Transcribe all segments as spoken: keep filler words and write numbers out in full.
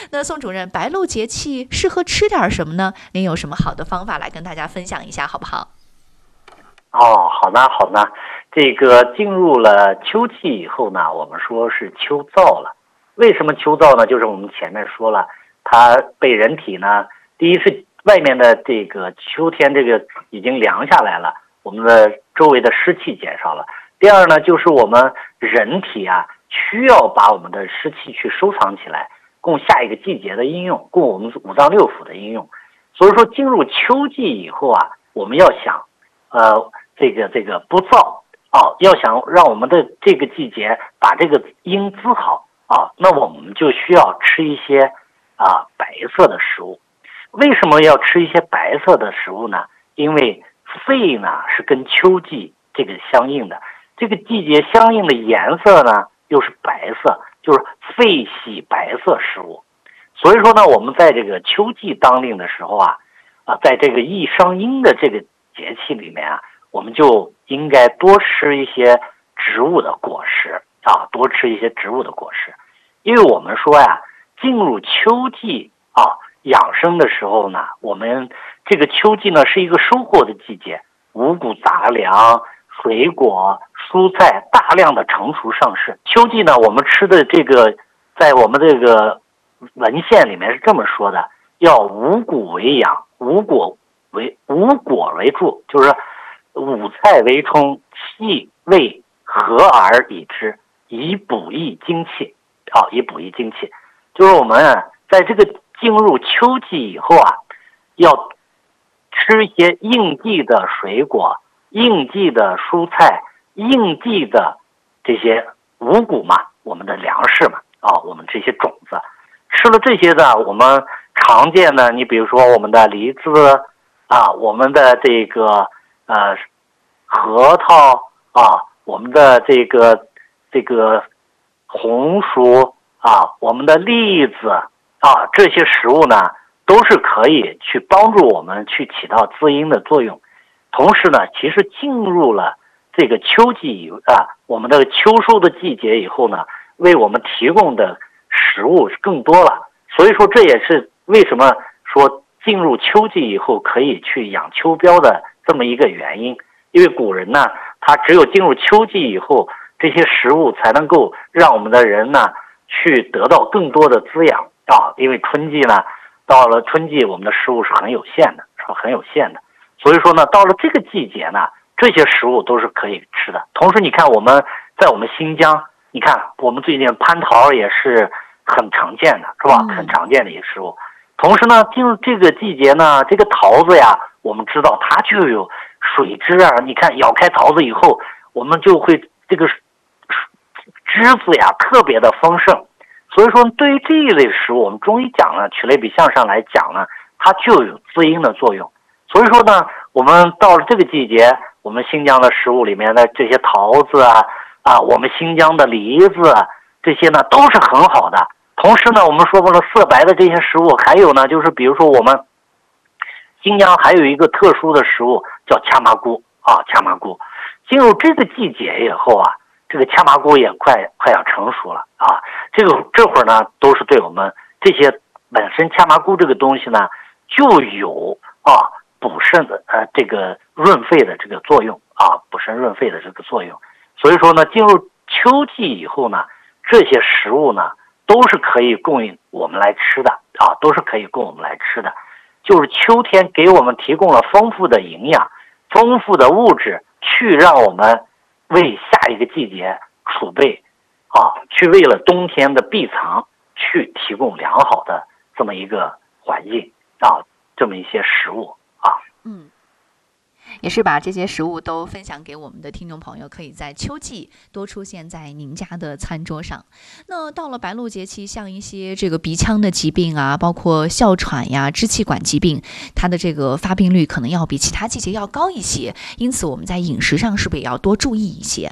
那宋主任，白露节气适合吃点什么呢？您有什么好的方法来跟大家分享一下，好不好？ 哦，好呢，好呢。这个进入了秋季以后呢，我们说是秋燥了。为什么秋燥呢？就是我们前面说了，它被人体呢，第一是外面的这个秋天这个已经凉下来了，我们的周围的湿气减少了。第二呢，就是我们人体啊，需要把我们的湿气去收藏起来，供下一个季节的应用，供我们五脏六腑的应用。所以说，进入秋季以后啊，我们要想，呃，这个这个不燥啊，要想让我们的这个季节把这个应滋好啊，那我们就需要吃一些啊白色的食物。为什么要吃一些白色的食物呢？因为肺呢是跟秋季这个相应的。这个季节相应的颜色呢，又是白色，就是肺喜白色食物。所以说呢，我们在这个秋季当令的时候啊，啊，在这个易伤阴的这个节气里面啊，我们就应该多吃一些植物的果实啊，多吃一些植物的果实。因为我们说呀，进入秋季啊，养生的时候呢，我们这个秋季呢是一个收获的季节，五谷杂粮、水果、蔬菜大量的成熟上市。秋季呢，我们吃的这个，在我们这个文献里面是这么说的：要五谷为养，五果为五果为助，就是五菜为充，气味和而以之，以补益精气。啊，以补益精气，就是我们啊，在这个进入秋季以后啊，要吃一些应季的水果、应季的蔬菜、应季的这些五谷嘛，我们的粮食嘛，啊，我们这些种子，吃了这些的，我们常见的，你比如说我们的梨子啊，我们的这个呃核桃啊，我们的这个这个红薯啊，我们的栗子啊，这些食物呢，都是可以去帮助我们去起到滋阴的作用。同时呢，其实进入了这个秋季以啊，我们的秋收的季节以后呢，为我们提供的食物更多了。所以说，这也是为什么说进入秋季以后可以去养秋膘的这么一个原因。因为古人呢，他只有进入秋季以后，这些食物才能够让我们的人呢去得到更多的滋养啊！因为春季呢，到了春季，我们的食物是很有限的，是很有限的。所以说呢，到了这个季节呢，这些食物都是可以吃的。同时，你看我们在我们新疆，你看我们最近蟠桃也是很常见的，是吧？ 嗯、 很常见的一个食物。同时呢，进入这个季节呢，这个桃子呀，我们知道它就有水汁啊。你看咬开桃子以后，我们就会这个汁子呀特别的丰盛，所以说对于这一类食物，我们中医讲呢，取类比象上来讲呢，它就有滋阴的作用。所以说呢，我们到了这个季节，我们新疆的食物里面的这些桃子啊啊，我们新疆的梨子啊，这些呢都是很好的。同时呢，我们说过了色白的这些食物，还有呢就是比如说我们新疆还有一个特殊的食物叫掐麻菇啊，掐麻菇。进入这个季节以后啊，这个掐麻菇也快快要成熟了啊，这个这会儿呢，都是对我们这些本身掐麻菇这个东西呢，就有啊补肾的呃这个润肺的这个作用啊，补肾润肺的这个作用。所以说呢，进入秋季以后呢，这些食物呢都是可以供应我们来吃的啊，都是可以供我们来吃的。就是秋天给我们提供了丰富的营养、丰富的物质，去让我们为下一个季节储备啊，去为了冬天的避藏去提供良好的这么一个环境啊，这么一些食物啊。 嗯，也是把这些食物都分享给我们的听众朋友，可以在秋季多出现在您家的餐桌上。那到了白露节气，像一些这个鼻腔的疾病啊，包括哮喘呀、支气管疾病，它的这个发病率可能要比其他季节要高一些，因此我们在饮食上是不是也要多注意一些？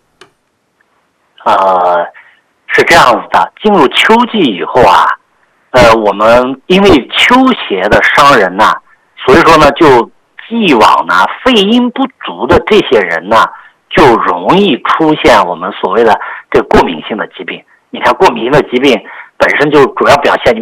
呃，是这样子的，进入秋季以后啊，呃，我们因为秋邪的伤人呐、啊，所以说呢，就既往呢，肺阴不足的这些人呢，就容易出现我们所谓的这个过敏性的疾病。你看，过敏性的疾病本身就主要表现